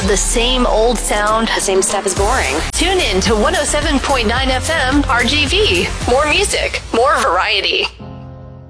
of the same old sound? The same stuff is boring. Tune in to 107.9 FM RGV. More music, more variety.